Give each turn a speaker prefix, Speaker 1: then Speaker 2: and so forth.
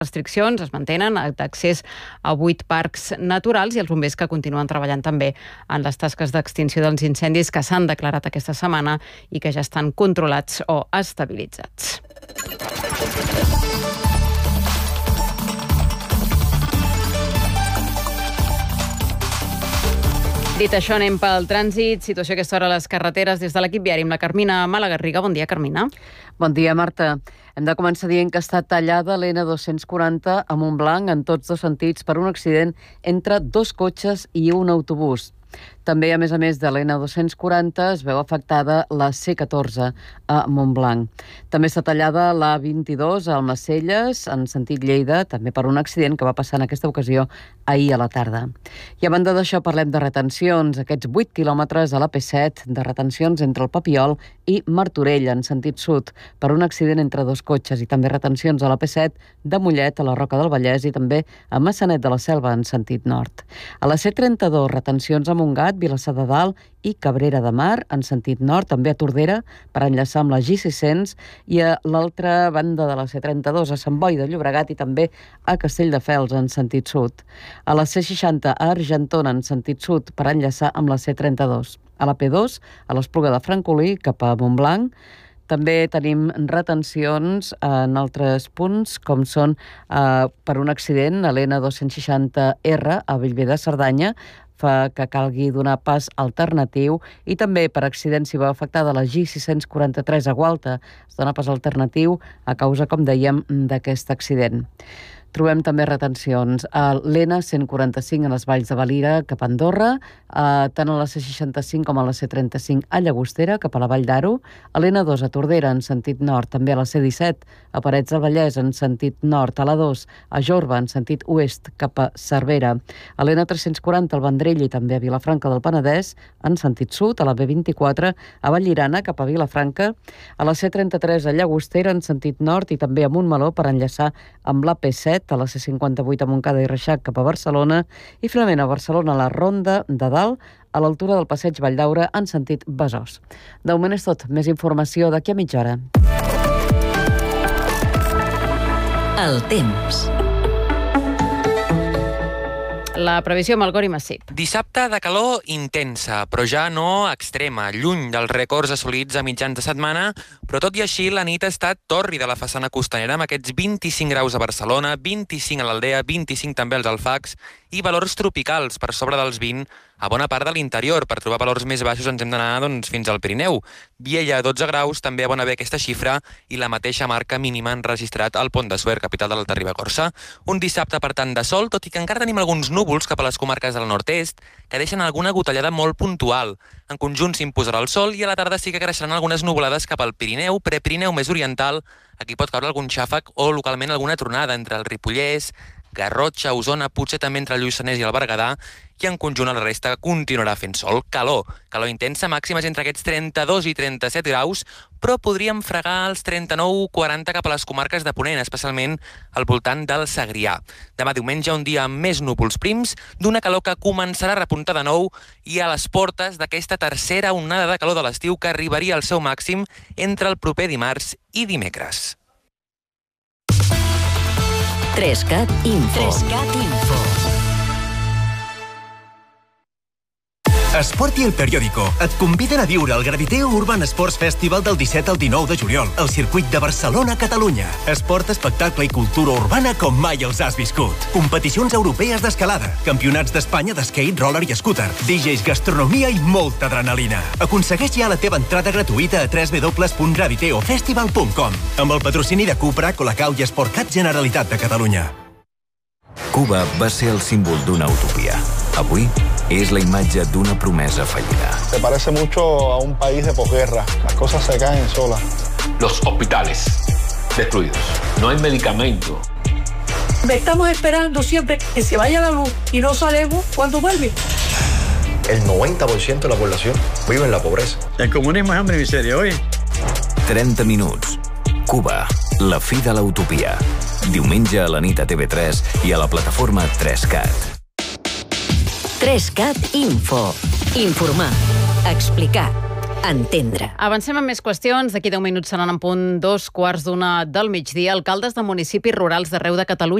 Speaker 1: restriccions es mantenen d'accés a 8 parcs naturals i els bombers que continuen treballant també en les tasques d'extinció dels incendis que s'han declarat aquesta setmana i que ja estan controlats o estabilitzats. Dit això, anem pel trànsit. Situació a aquesta hora a les carreteres des de l'equip viari amb la Carmina Malagarriga. Bon dia, Carmina.
Speaker 2: Bon dia, Marta. Hem de començar dient que està tallada l'N240 a Montblanc en tots dos sentits per un accident entre 2 cotxes i un autobús. També, a més de l'N240, es veu afectada la C14 a Montblanc. També està tallada la A22 a Almacelles, en sentit Lleida, també per un accident que va passar en aquesta ocasió ahir a la tarda. I a banda d'això parlem de retencions, aquests 8 quilòmetres a la P7, de retencions entre el Papiol i Martorell, en sentit sud, per un accident entre 2 cotxes, i també retencions a la P7 de Mollet, a la Roca del Vallès, i també a Maçanet de la Selva, en sentit nord. A la C32, retencions a Montgat, Vilassar de Dalt i Cabrera de Mar, en sentit nord, també a Tordera, per enllaçar amb la G600, i a l'altra banda de la C32, a Sant Boi de Llobregat, i també a Castelldefels, en sentit sud. A la C60, a Argentona, en sentit sud, per enllaçar amb la C32. A la P2, a l'Espluga de Francolí, cap a Montblanc. També tenim retencions en altres punts, com són per un accident a l'N260R a Bellver de Cerdanya, fa que calgui donar pas alternatiu, i també per accident s'hi va afectada la G643 a Gualta. Es dona pas alternatiu a causa, com dèiem, d'aquest accident. Trobem també retencions a l'N145 a les Valls de Valira cap a Andorra, tant a la C65 com a la C35 a Llagostera cap a la Vall d'Aro, a l'N2 a Tordera en sentit nord, també a la C17 a Parets del Vallès en sentit nord, a la 2 a Jorba en sentit oest cap a Cervera, a l'N340 al Vendrell i també a Vilafranca del Penedès en sentit sud, a la B24 a Vallirana cap a Vilafranca, a la C33 a Llagostera en sentit nord i també a Montmeló per enllaçar amb la P7, a la C58 a Montcada i Reixac cap a Barcelona, i finalment a Barcelona a la Ronda de Dalt, a l'altura del passeig Valldaura en sentit Besòs. De moment és tot. Més informació d'aquí a mitja hora.
Speaker 3: El temps.
Speaker 1: La previsió amb el Gori Massip.
Speaker 4: Dissabte de calor intensa, però ja no extrema, lluny dels rècords assolits a mitjans de setmana, però tot i així la nit ha estat tòrrida a la façana costanera amb aquests 25 graus a Barcelona, 25 a l'Aldea, 25 també als Alfacs i valors tropicals per sobre dels 20 a bona part de l'interior. Per trobar valors més baixos ens hem d'anar fins al Pirineu. Viella, 12 graus, també a bona bé aquesta xifra, i la mateixa marca mínima han registrat al Pont de Suert, capital de l'Alta Ribagorça. Un dissabte, per tant, de sol, tot i que encara tenim alguns núvols cap a les comarques del nord-est, que deixen alguna gotellada molt puntual. En conjunt s'imposarà el sol i a la tarda sí que creixeran algunes nuvolades cap al Pirineu, Prepirineu més oriental. Aquí pot caure algun xàfec o localment alguna tronada entre el Ripollès, Garrotxa, Osona, potser també entre el Lluçanès i el Berguedà, i en conjunt a la resta continuarà fent sol. Calor intensa, màximes entre aquests 32 i 37 graus, però podríem fregar els 39-40 cap a les comarques de Ponent, especialment al voltant del Segrià. Demà diumenge, un dia amb més núvols prims, d'una calor que començarà a repuntar de nou i a les portes d'aquesta tercera onada de calor de l'estiu que arribaria al seu màxim entre el proper dimarts i dimecres.
Speaker 3: 3CAT Info.
Speaker 5: Esport i El Periódico et conviden a viure el Graviteo Urban Sports Festival del 17 al 19 de juliol al circuit de Barcelona, Catalunya. Esport, espectacle i cultura urbana com mai els has viscut. Competicions europees d'escalada, campionats d'Espanya d'skate, roller i scooter, DJs, gastronomia i molta adrenalina. Aconsegueix ja la teva entrada gratuïta a www.graviteofestival.com amb el patrocini de Cupra, Colacau i Sportcat Generalitat de Catalunya.
Speaker 6: Cuba va ser el símbol d'una utopia. Avui es la imatge d'una promesa fallida.
Speaker 7: Se parece mucho a un país de posguerra. Las cosas se caen solas.
Speaker 8: Los hospitales destruidos. No hay medicamento.
Speaker 9: Estamos esperando siempre que se vaya la luz y no sabemos cuándo vuelve.
Speaker 10: El 90% de la población vive en la pobreza.
Speaker 11: El comunismo es hambre y miseria, oye.
Speaker 6: 30 minuts. Cuba, la fi de la utopia. Diumenge a la nit a TV3 i a la plataforma 3CAT.
Speaker 3: 3CAT Info. Informar. Explicar. Entendre.
Speaker 1: Avancem amb més qüestions. D'aquí 10 minuts seran en punt 2:15 del migdia. Alcaldes de municipis rurals d'arreu de Catalunya